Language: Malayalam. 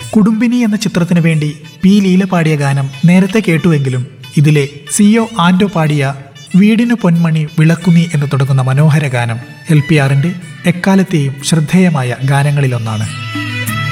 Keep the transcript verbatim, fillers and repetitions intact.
കുടുംബിനി എന്ന ചിത്രത്തിനു വേണ്ടി പി ലീല പാടിയ ഗാനം നേരത്തെ കേട്ടുവെങ്കിലും ഇതിലെ സിഒ ആൻഡോ പാടിയ വീടിനു പൊന്മണി വിളക്കുനി എന്ന് തുടങ്ങുന്ന മനോഹര ഗാനം എൽ പി ആറിന്റെ എക്കാലത്തെയും ശ്രദ്ധേയമായ ഗാനങ്ങളിലൊന്നാണ്.